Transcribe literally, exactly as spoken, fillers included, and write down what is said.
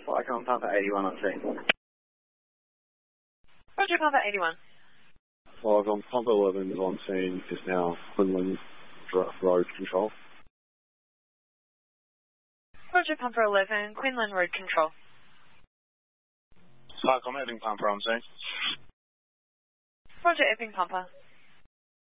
Flycom Papa eighty-one on scene. Roger, Papa eighty-one. Flycom Papa eleven is on scene, is now Quinlan Road Control. Roger, Pumper eleven, Quinlan Road Control. Flycom Epping Pumper on scene. Roger, Epping Pumper.